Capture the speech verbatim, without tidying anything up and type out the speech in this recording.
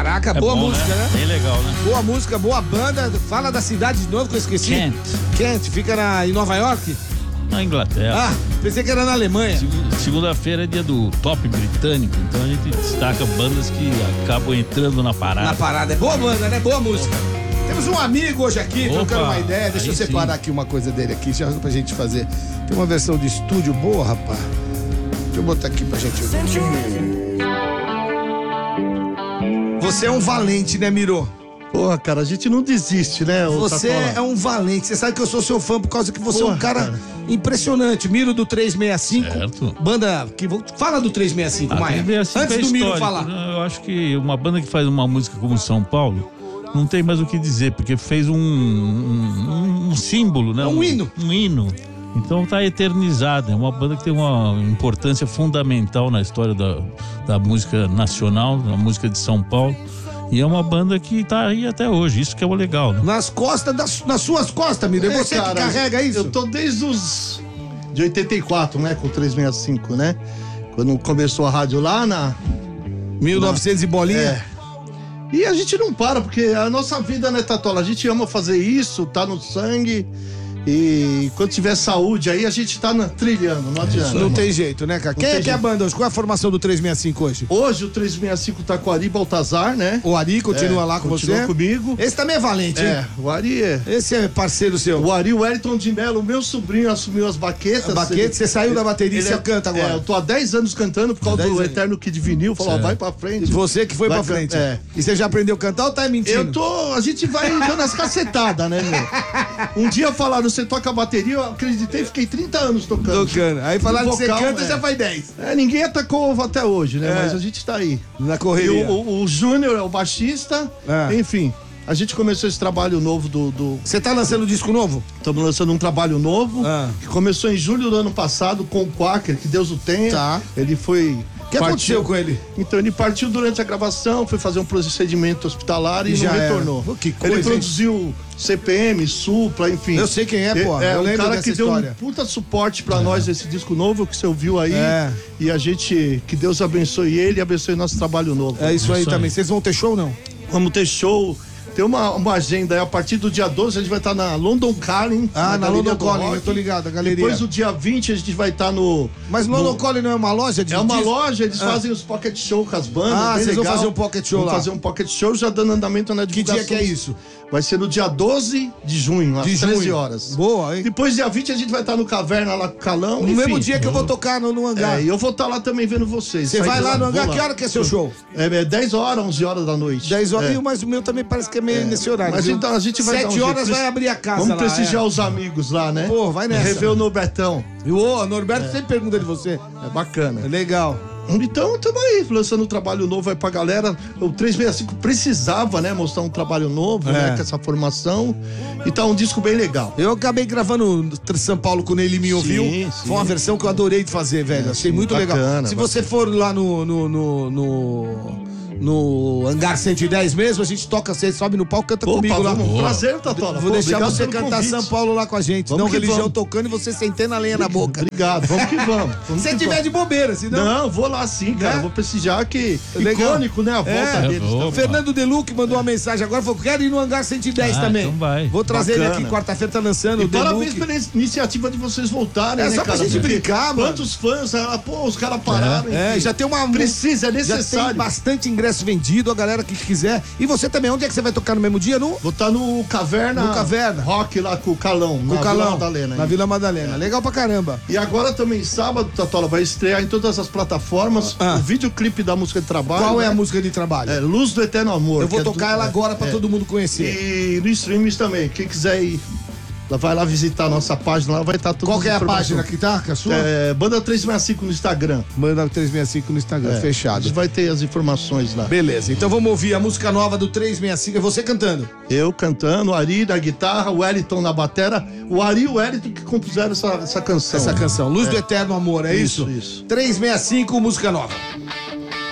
Caraca, É boa bom, música, né? né? Bem legal, né? Boa música, boa banda. Fala da cidade de novo que eu esqueci. Kent. Kent, fica na, em Nova York? Na Inglaterra. Ah, pensei que era na Alemanha. Segunda-feira é dia do top britânico, então a gente destaca bandas que acabam entrando na parada. Na parada. É boa banda, né? Boa música. Temos um amigo hoje aqui, Opa, trocando uma ideia. Deixa eu aí separar sim. aqui uma coisa dele aqui, já pra gente fazer. Tem uma versão de estúdio boa, rapaz. Deixa eu botar aqui pra gente ouvir. Você é um valente, né, Miro? Porra, cara, a gente não desiste, né? Você é um valente. Você sabe que eu sou seu fã por causa que você Porra, é um cara, cara. impressionante. Miro do trezentos e sessenta e cinco. Certo. Banda que fala do trezentos e sessenta e cinco, Ah, Maia. tem que ver assim Antes que é do Miro histórico, falar. né? Eu acho que uma banda que faz uma música como São Paulo não tem mais o que dizer, porque fez um, um, um símbolo, né? É um hino. Um hino. Então tá eternizada. É uma banda que tem uma importância fundamental na história da, da música nacional, da música de São Paulo. E é uma banda que tá aí até hoje, isso que é o legal, né? Nas costas, das, nas suas costas, Miro. É você cara, que carrega isso? Eu tô desde os... de oitenta e quatro, né? Com trezentos e sessenta e cinco, né? Quando começou a rádio lá na... mil e novecentos e bolinha? É. E a gente não para, porque a nossa vida, né, Tatola? A gente ama fazer isso, tá no sangue. E quando tiver saúde aí, a gente tá na, trilhando, não adianta. Não irmão. tem jeito, né, cara? Não Quem é tem que é a jeito. banda hoje? Qual é a formação do trezentos e sessenta e cinco hoje? Hoje o trezentos e sessenta e cinco tá com o Ari Baltazar, né? O Ari continua É, lá com continua você? comigo. Esse também é valente, hein? É, o Ari é... Esse é parceiro seu. O Ari, o Wellington de Mello, meu sobrinho, assumiu as baquetas. Baqueta, você saiu da bateria e Ele você é- canta agora. É, eu tô há dez anos cantando por causa dez do anos. Eterno Kid Vinil. Falou, ó, vai pra frente. Você que foi Vai pra can- frente. é. E você já aprendeu a cantar ou tá mentindo? Eu tô. A gente vai dando as cacetadas, né, meu? Um dia falaram, você toca bateria, eu acreditei, fiquei trinta anos tocando. Tocando. Aí falaram que você Vocal, canta, é. já faz dez. É, ninguém atacou ovo até hoje, né? É. Mas a gente tá aí. Na E correria. o, o, o Júnior é o baixista. É. Enfim, a gente começou esse trabalho novo do. do... Você tá lançando um disco novo? Estamos lançando um trabalho novo, Ah. que começou em julho do ano passado com o Quaker, que Deus o tenha. Tá. Ele foi. O que aconteceu com ele? Então ele partiu durante a gravação, foi fazer um procedimento hospitalar e, E já não era. retornou. Pô, que coisa, ele hein? produziu C P M, Supla, enfim. Eu sei quem é, pô. É, Eu um lembro cara dessa que deu história. um puta suporte pra nós nesse disco novo que você ouviu aí. É. E a gente, que Deus abençoe ele e abençoe nosso trabalho novo. É isso aí Isso aí. também. Vocês vão ter show ou não? Vamos ter show. Tem uma, uma agenda aí, a partir do dia doze a gente vai estar na London Calling. Ah, na Galeria London do Calling, Rock. eu tô ligado, a galeria. Depois do dia vinte a gente vai estar no... Mas no- London Calling não é uma loja de É uma disco? loja, eles Ah. fazem os pocket show com as bandas. Ah, bem vocês vão legal. fazer um pocket show Vamos lá. fazer um pocket show já dando andamento na Que divulgação. dia que é isso? Vai ser no dia doze de junho, às De treze junho. horas. Boa, hein? Depois, dia vinte, a gente vai estar no Caverna lá com o Calão. No enfim. mesmo dia que eu vou tocar no, no hangar. É, e eu vou estar lá também vendo vocês. Você Sai vai de lá no hangar, vou que hora que é seu show? É, é dez horas, onze horas da noite. dez horas, É. e mas o meu também parece que é meio nesse horário. Mas viu? então a gente vai dar um Sete jeito. horas vai abrir a casa Vamos lá. prestigiar é. os amigos lá, né? Pô, vai nessa. Rever o Norbertão. E o Norberto sempre pergunta de você. É bacana. É legal. Então, estamos aí, lançando um trabalho novo aí pra galera. O trezentos e sessenta e cinco precisava, né, mostrar um trabalho novo, É. né, com essa formação. E tá um disco bem legal. Eu acabei gravando São Paulo quando ele me ouviu. Sim, sim. Foi uma versão que eu adorei de fazer, velho. Achei muito legal. bacana, Se você for lá no. no, no, no... no Hangar cento e dez mesmo, a gente toca, você sobe no palco, canta Opa, comigo lá. vamos, prazer, Tatola. Vou Pô, deixar obrigado você pelo cantar convite. São Paulo lá com a gente. Vamos não que religião vamos. tocando e você sentando a lenha na boca. Obrigado, vamos que vamos. vamos Se que tiver vamos. de bobeira, senão. Não, vou lá sim, cara. Né? Vou prestigiar que Legal. icônico, né? A volta É. deles. Opa. também. Fernando Deluc mandou uma mensagem agora, falou: quero ir no Hangar cento e dez Ah, também. então vai. Vou trazer ele Bacana. aqui, quarta-feira tá lançando E o parabéns Deluc. pela iniciativa de vocês voltarem, É né, só pra cara? gente Porque brincar, mano. Quantos fãs, ah, pô, os caras pararam. É, enfim. já tem uma. Precisa, é Já tem necessário. bastante ingresso vendido, a galera que quiser. E você também, onde é que você vai tocar no mesmo dia? No, Vou estar no Caverna. No Caverna. Rock lá com o Calão, no na Calão, Vila Madalena. na aí. Vila Madalena. Legal pra caramba. E agora também, sábado, Tatola, vai estrear em todas as plataformas Ah. o videoclipe da música de trabalho. Qual é né? a música de trabalho? É Luz do Eterno Amor. Eu vou que é tocar do- ela é, agora pra é. todo mundo conhecer. E no streams também. Quem quiser ir, vai lá visitar a nossa página, lá vai estar tudo. Qual que é a página que tá? Que é a sua? É, Banda trezentos e sessenta e cinco no Instagram. Manda trezentos e sessenta e cinco no Instagram, É, A fechado. gente vai ter as informações lá. Beleza, então vamos ouvir a música nova do trezentos e sessenta e cinco. É você cantando. Eu cantando, o Ari na guitarra, o Wellington na batera. O Ari e o Wellington que compuseram essa, essa canção. Essa canção, Luz do Eterno Amor, é isso? Isso, isso. trezentos e sessenta e cinco, música nova.